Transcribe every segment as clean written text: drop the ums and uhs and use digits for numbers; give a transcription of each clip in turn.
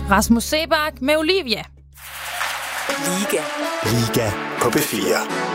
Rasmus Seebach med Olivia. Liga på B4.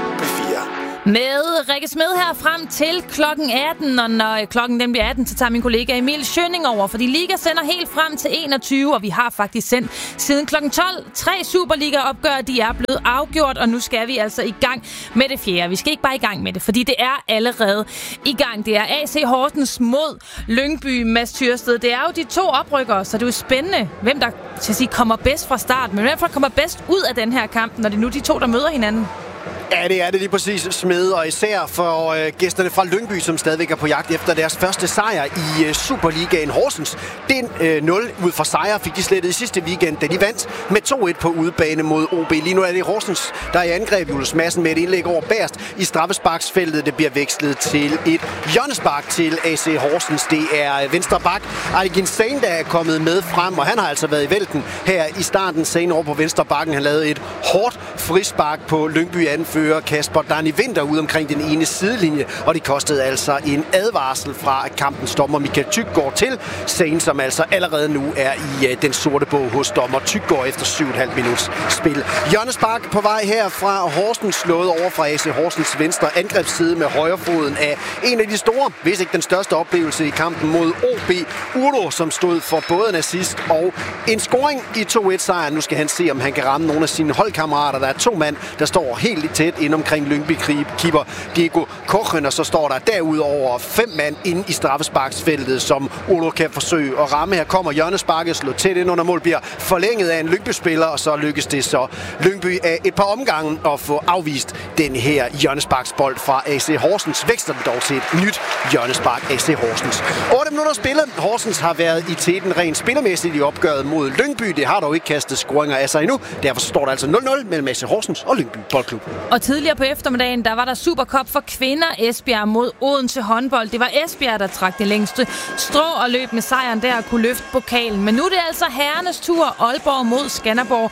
Med Rikke Smed her frem til klokken 18, og når klokken den bliver 18, så tager min kollega Emil Schønning over, fordi Liga sender helt frem til 21, og vi har faktisk sendt siden klokken 12. 3 Superliga-opgør, de er blevet afgjort, og nu skal vi altså i gang med det fjerde. Vi skal ikke bare i gang med det, fordi det er allerede i gang. Det er AC Horsens mod Lyngby Mads Tyrsted. Det er jo de to oprykkere, så det er jo spændende, hvem der kommer bedst fra start, men hvem der kommer bedst ud af den her kamp, når det er nu de to, der møder hinanden. Ja, det er det lige præcis, Smed, og især for gæsterne fra Lyngby, som stadigvæk er på jagt efter deres første sejr i Superligaen. Horsens, den 0 ud fra sejr fik de slettet i sidste weekend, da de vandt med 2-1 på udebane mod OB. Lige nu er det Horsens, der er i angreb. Julius Madsen med et indlæg over bagerst i straffesparksfeltet. Det bliver vekslet til et hjørnespark til AC Horsens. Det er venstre bak Arigin Sane, der er kommet med frem, og han har altså været i vælten her i starten. Sane over på venstre bakken. Han lavede et hårdt frispark på Lyngby anfører Kasper Dani Vinter ud omkring den ene sidelinje, og det kostede altså en advarsel fra kampens dommer Michael Tyggaard til Sane, som altså allerede nu er i den sorte bog hos dommer Tyggaard efter 7,5 minuts spil. Hjørnespark på vej her fra Horsens, slået over fra AC Horsens venstre angrebsside med højrefoden af en af de store, hvis ikke den største oplevelse i kampen mod OB, Urdo, som stod for både en assist og en scoring i 2-1-sejren. Nu skal han se, om han kan ramme nogle af sine holdkammerater. Der er 2 mand, der står helt tæt ind omkring Lyngby-keeper Diego Kochen, og så står der derudover 5 mand inde i straffesparksfeltet, som Urdo kan forsøge at ramme. Her kommer hjørnesparket, slået tæt ind under mål, bliver forlænget af en Lyngby-spiller, og så lykkes det så Lyngby af et par omgange at få afvist den her hjørnesparksbold fra AC Horsens. Vækster det dog til et nyt hjørnespark AC Horsens. 8 minutter spillet. Horsens har været i teten rent spillemæssigt i opgøret mod Lyngby. Det har dog ikke kastet scoringer af sig endnu. Derfor står der altså 0-0 mellem AC Horsens og Lyngby Boldklub. Og tidligere på eftermiddagen, der var der Supercup for kvinder. Esbjerg mod Odense håndbold. Det var Esbjerg, der trak det længste strå og løb med sejren der og kunne løfte pokalen. Men nu er det altså herrenes tur. Aalborg mod Skanderborg.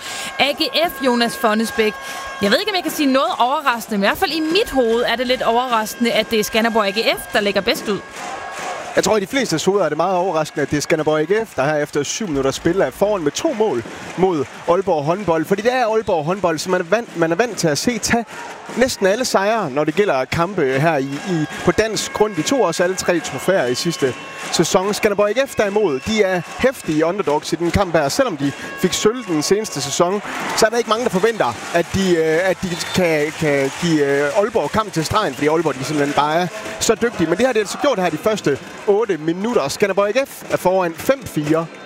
AGF Jonas Fonnesbæk. Jeg ved ikke, om jeg kan sige noget overraskende, men i hvert fald i mit hoved er det lidt overraskende, at det er Skanderborg AGF, der ligger bedst ud. Jeg tror, at de fleste hoveder er det meget overraskende, at det er Skanderborg AGF, der her efter 7 minutter spil er foran med 2 mål mod Aalborg håndbold. Fordi det er Aalborg håndbold, som man er vant til at se tage næsten alle sejre, når det gælder kampe her på dansk grund. De tog også alle 3 trofæer i sidste sæson. Skanderborg AGF derimod, de er heftige underdogs i den kamp her. Selvom de fik sølv den seneste sæson, så er der ikke mange, der forventer, at de kan give Aalborg kamp til stregen, fordi Aalborg de simpelthen bare er så dygtige. Men det har det altså gjort her de første 8 minutter. Skanderborg AGF er foran 5-4